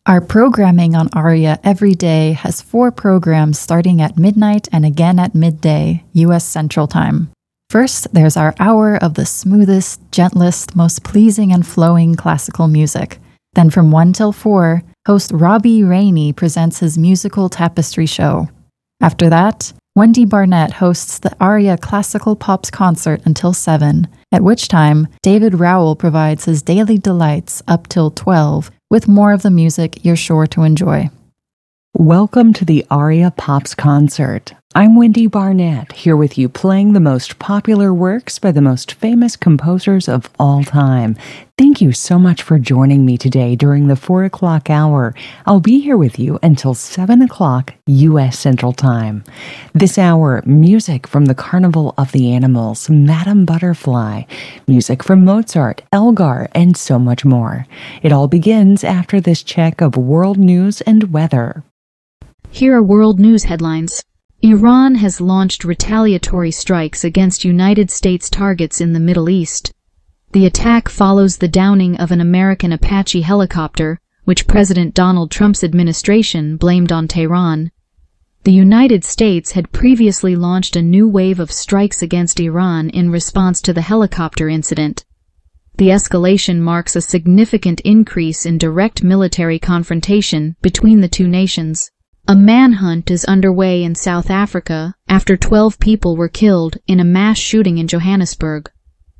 Our programming on ARIA every day has 4 programs starting at midnight and again at midday, U.S. Central Time. First, there's our hour of the smoothest, gentlest, most pleasing and flowing classical music. Then from 1 till 4, host Robbie Rainey presents his musical tapestry show. After that, Wendy Barnett hosts the ARIA Classical Pops concert until 7, at which time David Rowell provides his daily delights up till 12, with more of the music you're sure to enjoy. Welcome to the ARIA Pops concert. I'm Wendy Barnett, here with you playing the most popular works by the most famous composers of all time. Thank you so much for joining me today during the 4 o'clock hour. I'll be here with you until 7 o'clock U.S. Central Time. This hour, music from the Carnival of the Animals, Madame Butterfly, music from Mozart, Elgar, and so much more. It all begins after this check of world news and weather. Here are world news headlines. Iran has launched retaliatory strikes against United States targets in the Middle East. The attack follows the downing of an American Apache helicopter, which President Donald Trump's administration blamed on Tehran. The United States had previously launched a new wave of strikes against Iran in response to the helicopter incident. The escalation marks a significant increase in direct military confrontation between the two nations. A manhunt is underway in South Africa after 12 people were killed in a mass shooting in Johannesburg.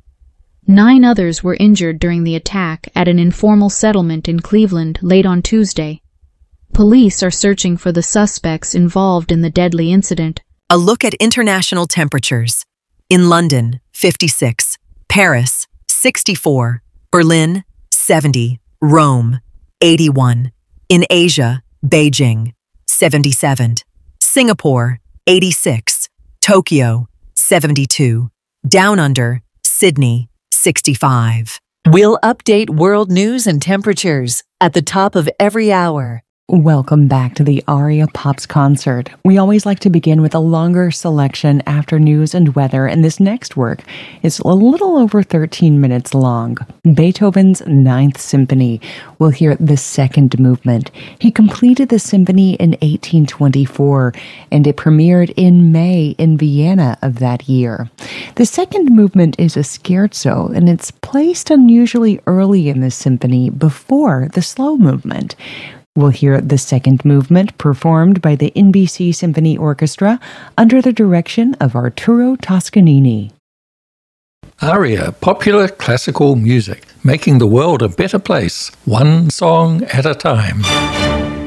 9 others were injured during the attack at an informal settlement in Cleveland late on Tuesday. Police are searching for the suspects involved in the deadly incident. A look at international temperatures. In London, 56. Paris, 64. Berlin, 70. Rome, 81. In Asia, Beijing, 77. Singapore, 86. Tokyo, 72. Down Under, Sydney, 65. We'll update world news and temperatures at the top of every hour. Welcome back to the ARIA Pops concert. We always like to begin with a longer selection after news and weather, and this next work is a little over 13 minutes long. Beethoven's Ninth Symphony. We'll hear the second movement. He completed the symphony in 1824, and it premiered in May in Vienna of that year. The second movement is a scherzo, and it's placed unusually early in the symphony before the slow movement. We'll hear the second movement performed by the NBC Symphony Orchestra under the direction of Arturo Toscanini. ARIA, popular classical music, making the world a better place, one song at a time.